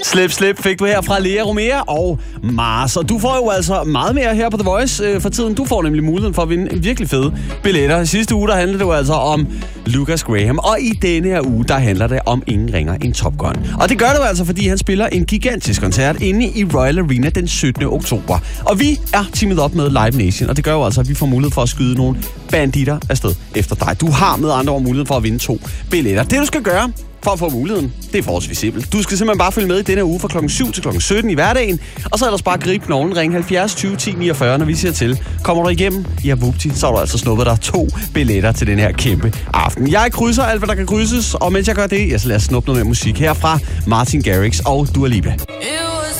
Slip fik du her fra Lea Romea og Mars. Og du får jo altså meget mere her på The Voice for tiden. Du får nemlig muligheden for at vinde virkelig fede billetter. I sidste uge, der handlede det jo altså om Lucas Graham. Og i denne her uge, der handler det om ingen ringer end Top Gun. Og det gør det jo altså, fordi han spiller en gigantisk koncert inde i Royal Arena den 17. oktober. Og vi er teamet op med Live Nation. Og det gør jo altså, at vi får mulighed for at skyde nogle banditter afsted efter dig. Du har med andre ord mulighed for at vinde 2 billetter. Det du skal gøre for at få muligheden, det er forholdsvis simpelt. Du skal simpelthen bare følge med i denne uge fra klokken 7 til klokken 17 i hverdagen, og så ellers bare gribe knoglen, ring 70 20 10 49, når vi siger til. Kommer du igennem, ja vupti, så har du altså snuppet dig 2 billetter til den her kæmpe aften. Jeg krydser alt, hvad der kan krydses, og mens jeg gør det, så lad os snuppe noget mere musik her fra Martin Garrix og Dua Lipa.